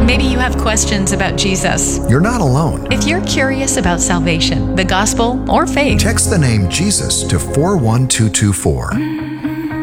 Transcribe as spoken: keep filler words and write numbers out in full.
Maybe you have questions about Jesus. You're not alone. If you're curious about salvation, the gospel, or faith, Text the name Jesus to four one two two four.